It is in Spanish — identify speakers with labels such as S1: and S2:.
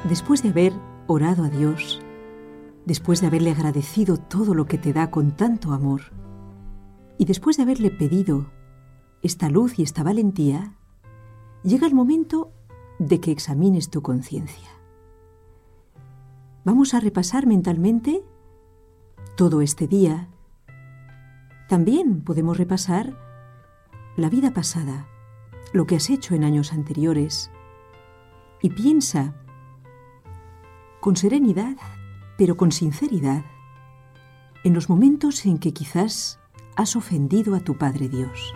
S1: Después de haber orado a Dios, después de haberle agradecido todo lo que te da con tanto amor, y después de haberle pedido esta luz y esta valentía, llega el momento de que examines tu conciencia. Vamos a repasar mentalmente todo este día. También podemos repasar la vida pasada, lo que has hecho en años anteriores, y piensa con serenidad, pero con sinceridad, en los momentos en que quizás has ofendido a tu Padre Dios.